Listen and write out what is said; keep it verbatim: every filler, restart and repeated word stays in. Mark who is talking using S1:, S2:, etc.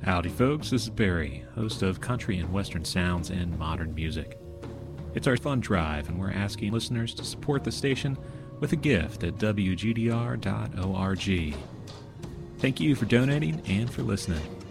S1: Howdy folks, this is Barry, host of Country and Western Sounds and Modern Music. It's our fund drive and we're asking listeners to support the station with a gift at w g d r dot org. Thank you for donating and for listening.